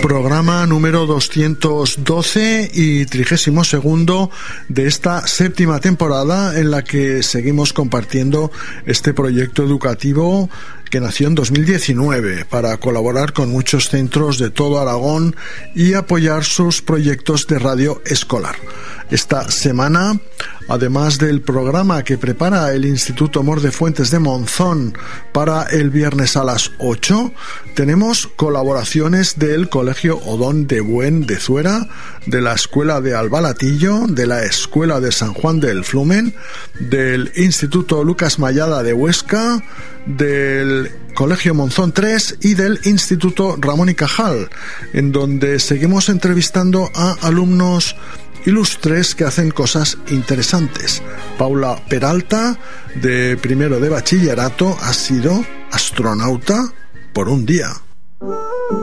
Programa número 212 y 32º de esta 7ª temporada en la que seguimos compartiendo este proyecto educativo que nació en 2019 para colaborar con muchos centros de todo Aragón y apoyar sus proyectos de radio escolar. Esta semana, además del programa que prepara el Instituto Mor de Fuentes de Monzón para el viernes a las 8, tenemos colaboraciones del Colegio Odón de Buen de Zuera, de la Escuela de Albalatillo, de la Escuela de San Juan del Flumen, del Instituto Lucas Mayada de Huesca, del Colegio Monzón 3 y del Instituto Ramón y Cajal, en donde seguimos entrevistando a alumnos ilustres que hacen cosas interesantes. Paula Peralta, de primero de bachillerato, ha sido astronauta por un día.